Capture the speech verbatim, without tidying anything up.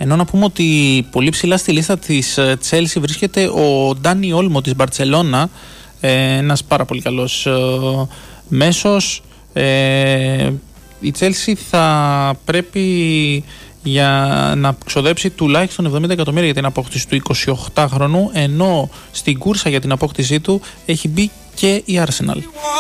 Ενώ να πούμε ότι πολύ ψηλά στη λίστα της Chelsea βρίσκεται ο Ντάνι Όλμο της Μπαρτσελώνα, ένας πάρα πολύ καλός μέσος. Ε, η Chelsea θα πρέπει για να ξοδέψει τουλάχιστον εβδομήντα εκατομμύρια για την απόκτηση του εικοσιοκτάχρονου, ενώ στην κούρσα για την απόκτησή του έχει μπει και η Arsenal.